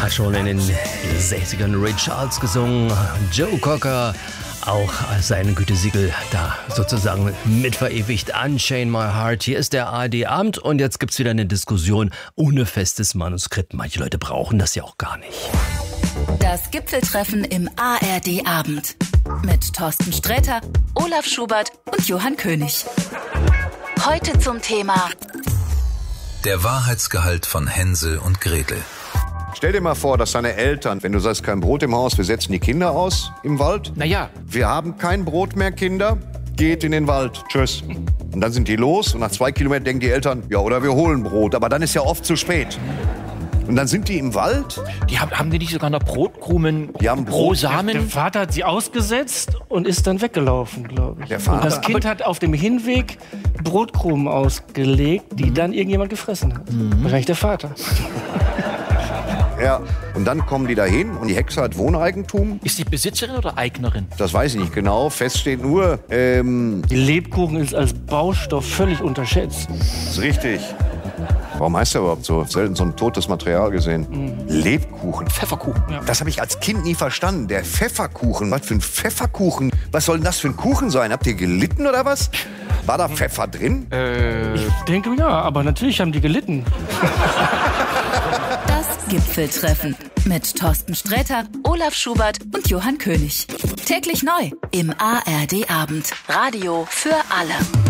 Hat schon in den 60ern Ray Charles gesungen, Joe Cocker auch sein Gütesiegel da sozusagen mit verewigt. Unchain My Heart. Hier ist der ARD-Abend und jetzt gibt's wieder eine Diskussion ohne festes Manuskript. Manche Leute brauchen das ja auch gar nicht. Das Gipfeltreffen im ARD-Abend mit Thorsten Sträter, Olaf Schubert und Johann König. Heute zum Thema der Wahrheitsgehalt von Hänsel und Gretel. Stell dir mal vor, dass deine Eltern, wenn du sagst, kein Brot im Haus, wir setzen die Kinder aus im Wald. Naja. Wir haben kein Brot mehr, Kinder. Geht in den Wald. Tschüss. Und dann sind die los und nach 2 Kilometern denken die Eltern, ja, oder wir holen Brot. Aber dann ist ja oft zu spät. Und dann sind die im Wald. Haben die nicht sogar noch Brotkrumen Die haben pro Brot. Samen? Der Vater hat sie ausgesetzt und ist dann weggelaufen, glaube ich. Der Vater? Und das Kind hat auf dem Hinweg Brotkrumen ausgelegt, die dann irgendjemand gefressen hat. Wahrscheinlich der Vater. Ja. Und dann kommen die da hin und die Hexe hat Wohneigentum. Ist die Besitzerin oder Eignerin? Das weiß ich nicht genau. Fest steht nur, Die Lebkuchen ist als Baustoff völlig unterschätzt. ist richtig. Warum heißt der überhaupt so? Selten so ein totes Material gesehen. Lebkuchen. Pfefferkuchen. Ja. Das habe ich als Kind nie verstanden. Der Pfefferkuchen. Was für ein Pfefferkuchen? Was soll denn das für ein Kuchen sein? Habt ihr gelitten oder was? War da Pfeffer drin? Ich denke ja, aber natürlich haben die gelitten. das Gipfeltreffen mit Thorsten Sträter, Olaf Schubert und Johann König. Täglich neu im ARD-Abend. Radio für alle.